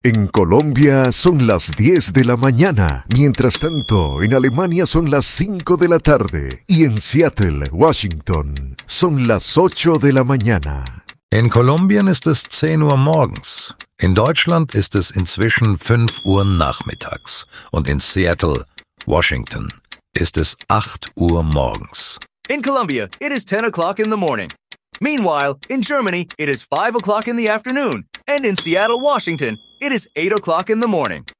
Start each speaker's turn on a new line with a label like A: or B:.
A: En Colombia son las 10 de la mañana. Mientras tanto, en Alemania son las 5 de la tarde. Y en Seattle, Washington, son las 8 de la mañana.
B: In Kolumbien ist es 10 Uhr morgens. In Deutschland ist es inzwischen 5 Uhr nachmittags. Und in Seattle, Washington, ist es 8 Uhr morgens.
C: In Colombia, it is 10 o'clock in the morning. Meanwhile, in Germany, it is 5 o'clock in the afternoon. And in Seattle, Washington, it is 8 o'clock in the morning.